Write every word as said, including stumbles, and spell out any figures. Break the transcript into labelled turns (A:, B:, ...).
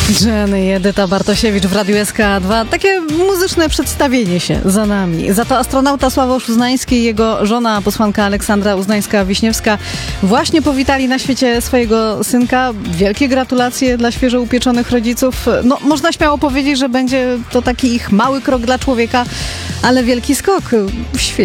A: Jenny i Edyta Bartosiewicz w Radiu S K dwa. Takie muzyczne przedstawienie się za nami. Za to astronauta Sławosz Uznański i jego żona, posłanka Aleksandra Uznańska-Wiśniewska właśnie powitali na świecie swojego synka. Wielkie gratulacje dla świeżo upieczonych rodziców. No, można śmiało powiedzieć, że będzie to taki ich mały krok dla człowieka, ale wielki skok w świecie.